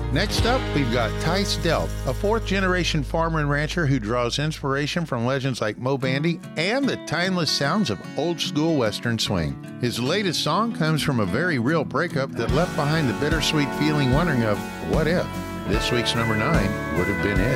Next up, we've got Tice Delp, a fourth-generation farmer and rancher who draws inspiration from legends like Mo Bandy and the timeless sounds of old-school Western swing. His latest song comes from a very real breakup that left behind the bittersweet feeling wondering of, what if? This week's number 9 would have been it.